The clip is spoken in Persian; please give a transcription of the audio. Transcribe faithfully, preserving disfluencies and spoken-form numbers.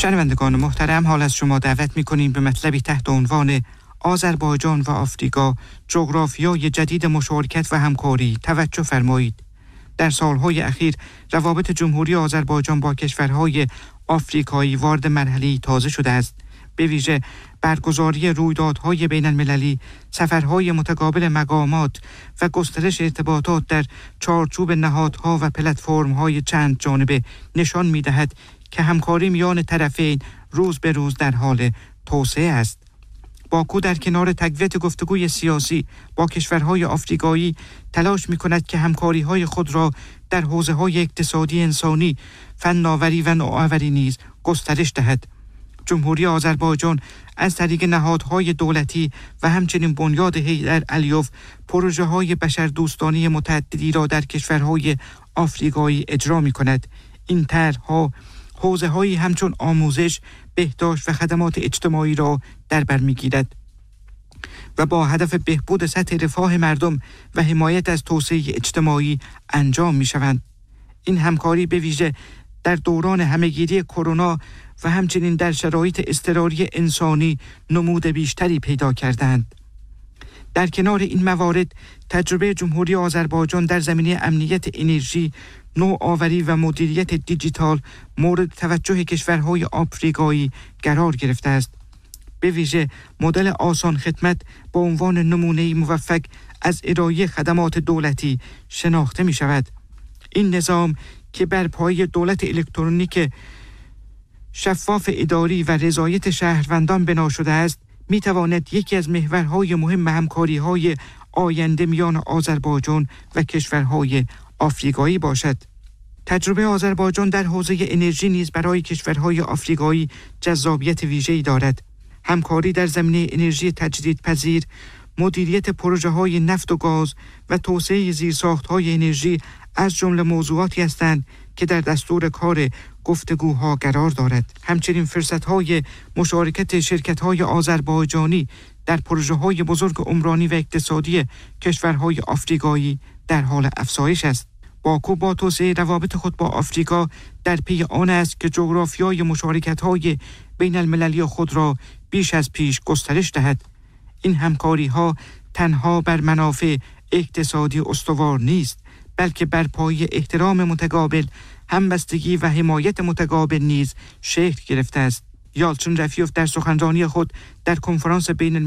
شنوندگان محترم، حال از شما دعوت می‌کنیم به مطلبی تحت عنوان آذربایجان و آفریقا، جغرافیای جدید مشارکت و همکاری توجه فرمایید. در سالهای اخیر روابط جمهوری آذربایجان با کشورهای آفریقایی وارد مرحله‌ای تازه شده است. به ویژه برگزاری رویدادهای بین المللی، سفرهای متقابل مقامات و گسترش ارتباطات در چارچوب نهادها و پلتفرم‌های چند جانبه نشان می‌دهد که همکاری میان طرفین روز به روز در حال توسعه است. باکو در کنار تقویت گفتگوی سیاسی با کشورهای آفریقایی تلاش می‌کند که همکاری‌های خود را در حوزه‌های اقتصادی، انسانی، فناوری و نوآوری نیز گسترش دهد. جمهوری آذربایجان از طریق نهادهای دولتی و همچنین بنیاد حیدر علیوف پروژه‌های بشردوستانه متعددی را در کشورهای آفریقایی اجرا می‌کند. این طرح‌ها حوزه‌هایی همچون آموزش، بهداشت و خدمات اجتماعی را در بر می‌گیرد و با هدف بهبود سطح رفاه مردم و حمایت از توسعه اجتماعی انجام می‌شوند. این همکاری به ویژه در دوران همه‌گیری کرونا و همچنین در شرایط اضطراری انسانی نمود بیشتری پیدا کردند. در کنار این موارد، تجربه جمهوری آذربایجان در زمینه امنیت انرژی، نوآوری و مدیریت دیجیتال مورد توجه کشورهای آفریقایی قرار گرفته است. به ویژه مدل آسان خدمت با عنوان نمونه‌ای موفق از ارائه خدمات دولتی شناخته می شود. این نظام که بر پایه دولت الکترونیک شفاف اداری و رضایت شهروندان بنا شده است، می تواند یکی از محورهای مهم همکاری‌های آینده میان آذربایجان و کشورهای آفریقایی باشد. تجربه آذربایجان در حوزه انرژی نیز برای کشورهای آفریقایی جذابیت ویژه‌ای دارد. همکاری در زمینه انرژی تجدیدپذیر، مدیریت پروژه‌های نفت و گاز و توسعه زیرساخت‌های انرژی از جمله موضوعاتی هستند که در دستور کار گفتگوها قرار دارد. همچنین فرصت‌های مشارکت شرکت‌های آذربایجانی در پروژه‌های بزرگ عمرانی و اقتصادی کشورهای آفریقایی در حال افزایش است. باکو با توسعه روابط خود با آفریقا در پی آن است که جغرافیای مشارکت‌های بین المللی خود را بیش از پیش گسترش دهد. این همکاری‌ها تنها بر منافع اقتصادی استوار نیست، بلکه بر پایه احترام متقابل، همبستگی و حمایت متقابل نیز شکل گرفته است. یالچین رفیوف در سخنرانی خود در کنفرانس بین